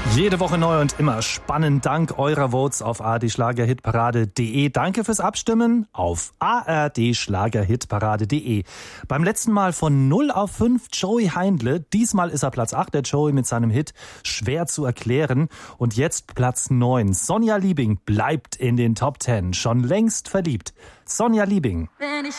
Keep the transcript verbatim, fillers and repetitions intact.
Jede Woche neu und immer spannend dank eurer Votes auf a r d schlager-hitparade punkt d e. Danke fürs Abstimmen auf a r d schlager-hitparade punkt d e. Beim letzten Mal von null auf fünf Joey Heindle. Diesmal ist er Platz acht, der Joey mit seinem Hit Schwer zu erklären. Und jetzt Platz neun. Sonja Liebing bleibt in den Top zehn. Schon längst verliebt. Sonja Liebing.